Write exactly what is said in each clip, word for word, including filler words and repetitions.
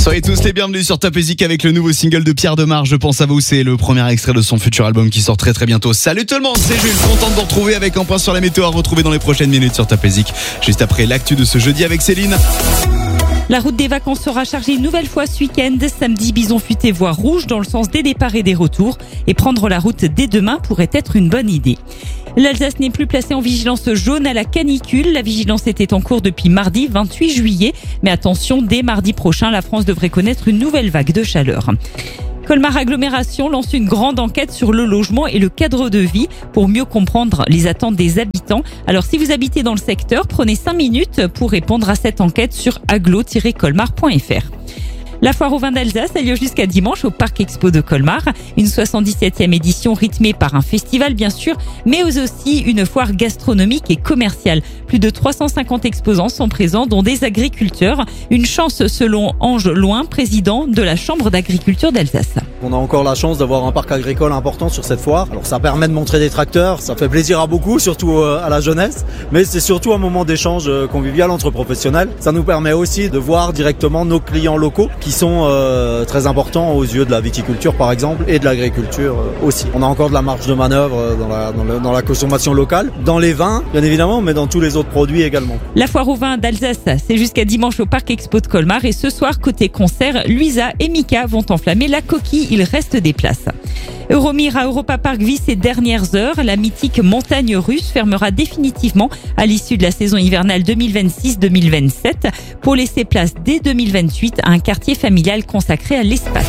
Soyez tous les bienvenus sur Top Music avec le nouveau single de Pierre Demar, Je pense à vous. C'est le premier extrait de son futur album qui sort très très bientôt. Salut tout le monde, c'est Jules, content de vous retrouver avec un point sur la météo à retrouver dans les prochaines minutes sur Top Music. Juste après l'actu de ce jeudi avec Céline. La route des vacances sera chargée une nouvelle fois ce week-end. Samedi, bison futé voie rouge dans le sens des départs et des retours. Et prendre la route dès demain pourrait être une bonne idée. L'Alsace n'est plus placée en vigilance jaune à la canicule. La vigilance était en cours depuis mardi vingt-huit juillet. Mais attention, dès mardi prochain, la France devrait connaître une nouvelle vague de chaleur. Colmar Agglomération lance une grande enquête sur le logement et le cadre de vie pour mieux comprendre les attentes des habitants. Alors si vous habitez dans le secteur, prenez cinq minutes pour répondre à cette enquête sur agglo tiret colmar point f r. La foire au vin d'Alsace a lieu jusqu'à dimanche au Parc Expo de Colmar. Une soixante-dix-septième édition rythmée par un festival bien sûr, mais aussi une foire gastronomique et commerciale. Plus de trois cent cinquante exposants sont présents, dont des agriculteurs. Une chance selon Ange Loin, président de la Chambre d'agriculture d'Alsace. On a encore la chance d'avoir un parc agricole important sur cette foire. Alors ça permet de montrer des tracteurs, ça fait plaisir à beaucoup, surtout à la jeunesse. Mais c'est surtout un moment d'échange convivial entre professionnels. Ça nous permet aussi de voir directement nos clients locaux qui sont euh, très importants aux yeux de la viticulture par exemple et de l'agriculture euh, aussi. On a encore de la marge de manœuvre dans la, dans, le, dans la consommation locale, dans les vins bien évidemment, mais dans tous les autres produits également. La foire au vin d'Alsace, c'est jusqu'à dimanche au Parc Expo de Colmar et ce soir côté concert, Luisa et Mika vont enflammer la coquille, il reste des places. Euromir à Europa Park vit ses dernières heures. La mythique montagne russe fermera définitivement à l'issue de la saison hivernale deux mille vingt-six deux mille vingt-sept pour laisser place dès deux mille vingt-huit à un quartier familial consacré à l'espace.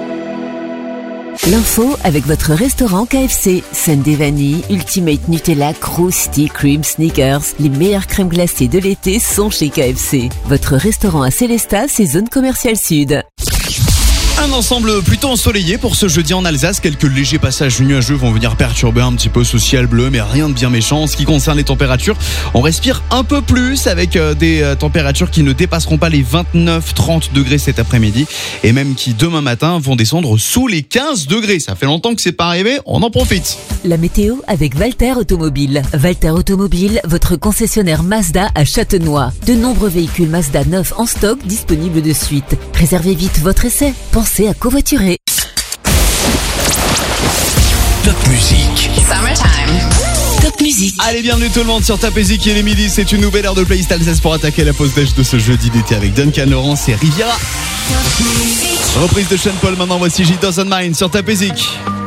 L'info avec votre restaurant K F C. Sundae vanille, Ultimate Nutella, Krusty Cream Sneakers. Les meilleures crèmes glacées de l'été sont chez K F C. Votre restaurant à Célestat, c'est zone commerciale sud. Un ensemble plutôt ensoleillé pour ce jeudi en Alsace. Quelques légers passages nuageux vont venir perturber un petit peu ce ciel bleu, mais rien de bien méchant. En ce qui concerne les températures, on respire un peu plus avec des températures qui ne dépasseront pas les vingt-neuf trente degrés cet après-midi et même qui demain matin vont descendre sous les quinze degrés. Ça fait longtemps que c'est pas arrivé, on en profite. La météo avec Valter Automobile. Valter Automobile, votre concessionnaire Mazda à Châtenois. De nombreux véhicules Mazda neufs en stock disponibles de suite. Réservez vite votre essai. Pensez à covoiturer. Top Music. Summertime. Top Music. Allez, bienvenue tout le monde sur Top Music. Il est midi, c'est une nouvelle heure de playlist Alsace pour attaquer la pause déj de ce jeudi d'été avec Duncan Laurence et Riviera. Reprise de Sean Paul maintenant, voici J. Doesn't Mind sur Top Music.